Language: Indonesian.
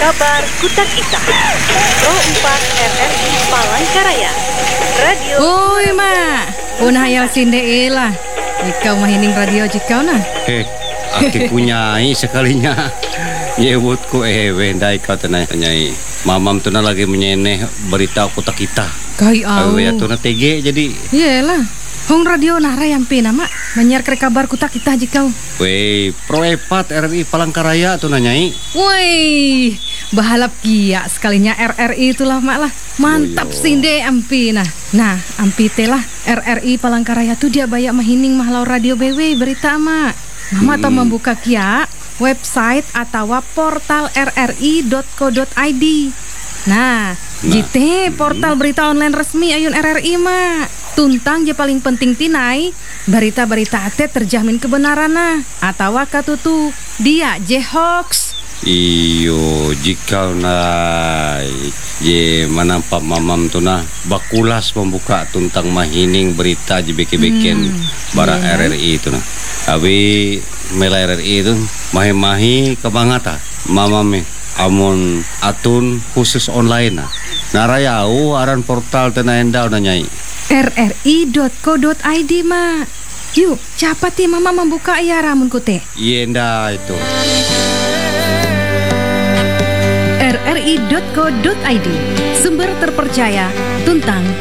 Kabar Kutak Ita Pro 4 RRI Palangkaraya Radio. Oi mak, punah hayal sindeela. Ikau mahining radio jikau nah. Aki punyai sekalinya. Yewutku wendai kau tenai. Mamam tu na lagi menyeneh berita Kutak Ita. Kai au. Ya tu na tege jadi. Yelah. Hong radio nara yang pina mak menyiar kabar Kutak Ita jikau. Wei, Pro 4 RRI Palangkaraya tu nanyai. Woi, bahalap kia sekalinya RRI itulah mak lah. Mantap sinde ampi nah. Nah, ampi telah RRI Palangkaraya tu dia banyak mahining mahlau radio BW berita mak. Mama tau membuka kia website atau portal rri.co.id. Nah, jite portal berita online resmi ayun RRI mak. Tuntang je paling penting tinai berita-berita ate terjamin kebenaran nah atau katutu dia je hoax. Iyo jika nai je manampak mamam tu nah bakulas membuka tuntang mahining berita je beken bara RRI itu nah. Abi mela RRI itu mahi-mahi kebangata mamam amun atun khusus online nah. Narayau aran portal tena endau nanyai rri.co.id mak. Yuk, capati mama membuka ya ramun kute. Yenda itu. rri.co.id, sumber terpercaya tentang